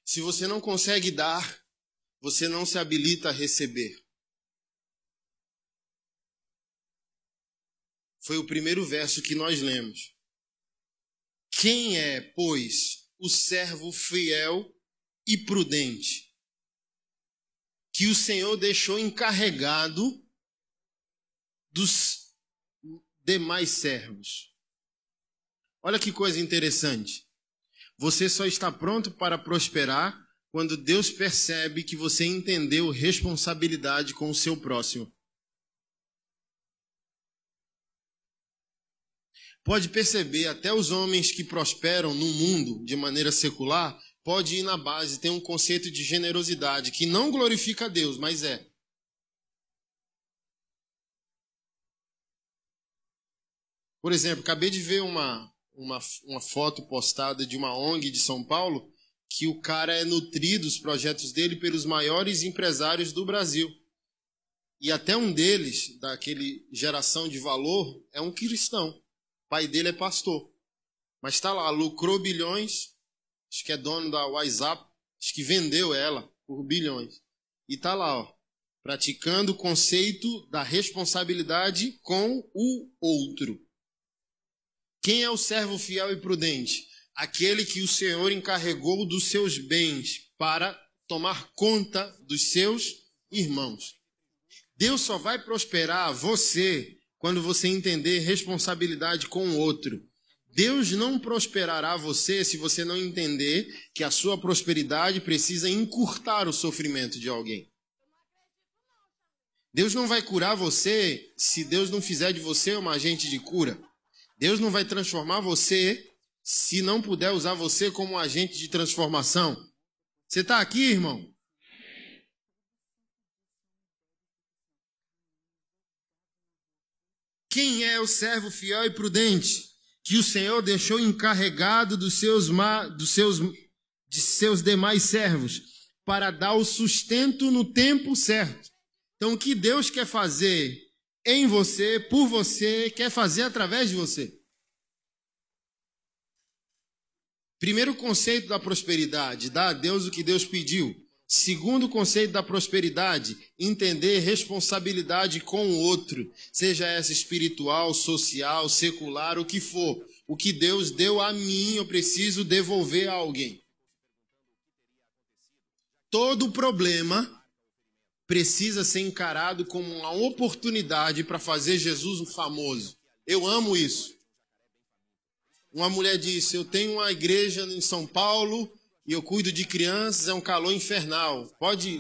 Se você não consegue dar, você não se habilita a receber. Foi o primeiro verso que nós lemos. Quem é, pois, o servo fiel e prudente, que o Senhor deixou encarregado dos demais servos? Olha que coisa interessante. Você só está pronto para prosperar quando Deus percebe que você entendeu responsabilidade com o seu próximo. Pode perceber, até os homens que prosperam no mundo de maneira secular, pode ir na base, tem um conceito de generosidade, que não glorifica a Deus, mas é. Por exemplo, acabei de ver uma foto postada de uma ONG de São Paulo, que o cara é nutrido, os projetos dele, pelos maiores empresários do Brasil. E até um deles, daquele geração de valor, é um cristão. O pai dele é pastor. Mas está lá, lucrou bilhões, acho que é dono da WhatsApp, acho que vendeu ela por bilhões. E está lá, ó, praticando o conceito da responsabilidade com o outro. Quem é o servo fiel e prudente? Aquele que o Senhor encarregou dos seus bens para tomar conta dos seus irmãos. Deus só vai prosperar você quando você entender responsabilidade com o outro. Deus não prosperará você se você não entender que a sua prosperidade precisa encurtar o sofrimento de alguém. Deus não vai curar você se Deus não fizer de você um agente de cura. Deus não vai transformar você se não puder usar você como um agente de transformação. Você está aqui, irmão? Quem é o servo fiel e prudente que o Senhor deixou encarregado de seus demais servos para dar o sustento no tempo certo? Então, o que Deus quer fazer em você, por você, quer fazer através de você? Primeiro conceito da prosperidade, dar a Deus o que Deus pediu. Segundo conceito da prosperidade, entender responsabilidade com o outro, seja essa espiritual, social, secular, o que for. O que Deus deu a mim, eu preciso devolver a alguém. Todo problema precisa ser encarado como uma oportunidade para fazer Jesus um famoso. Eu amo isso. Uma mulher disse, eu tenho uma igreja em São Paulo e eu cuido de crianças, é um calor infernal. Pode